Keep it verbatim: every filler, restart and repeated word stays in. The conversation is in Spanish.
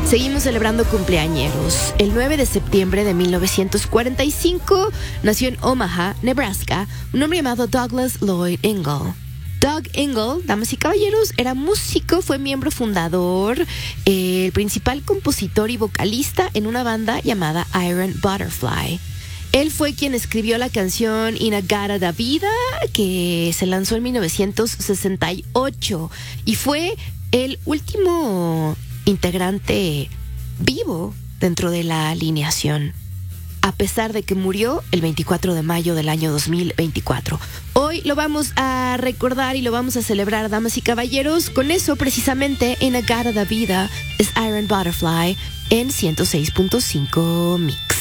Seguimos celebrando cumpleañeros. El nueve de septiembre de mil novecientos cuarenta y cinco nació en Omaha, Nebraska, un hombre llamado Douglas Lloyd Ingle. Doug Ingle, damas y caballeros, era músico, fue miembro fundador, eh, el principal compositor y vocalista en una banda llamada Iron Butterfly. Él fue quien escribió la canción In-A-Gadda Da Vida, que se lanzó en mil novecientos sesenta y ocho y fue el último integrante vivo dentro de la alineación, a pesar de que murió el veinticuatro de mayo del año dos mil veinticuatro. Hoy lo vamos a recordar y lo vamos a celebrar, damas y caballeros. Con eso, precisamente, In-A-Gadda Da Vida es Iron Butterfly en ciento seis punto cinco Mix.